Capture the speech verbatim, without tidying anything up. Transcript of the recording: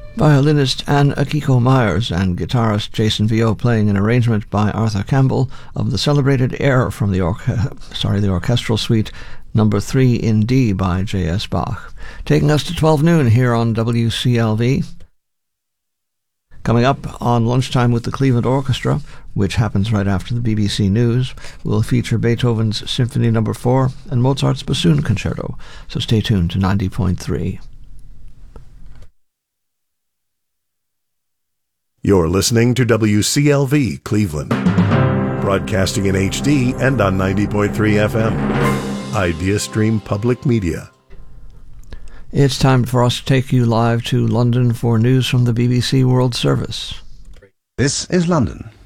Violinist Anne Akiko Myers and guitarist Jason Vio playing an arrangement by Arthur Campbell of the celebrated air from the, orche- sorry, the orchestral suite number three in D by J S Bach. Taking us to twelve noon here on W C L V. Coming up on Lunchtime with the Cleveland Orchestra, which happens right after the B B C News, will feature Beethoven's Symphony number four and Mozart's Bassoon Concerto. So stay tuned to ninety point three. You're listening to W C L V Cleveland, broadcasting in H D and on ninety point three F M. IdeaStream Public Media. It's time for us to take you live to London for news from the B B C World Service. This is London.